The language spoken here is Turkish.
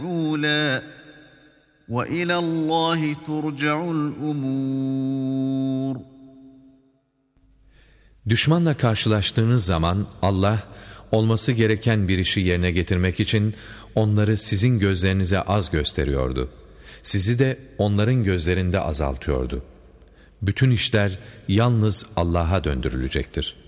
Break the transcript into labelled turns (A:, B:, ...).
A: مَفْعُولًا وَإِلَى اللّٰهِ تُرْجَعُ الْأُمُورُ.
B: Düşmanla karşılaştığınız zaman Allah, olması gereken bir işi yerine getirmek için onları sizin gözlerinize az gösteriyordu. Sizi de onların gözlerinde azaltıyordu. Bütün işler yalnız Allah'a döndürülecektir.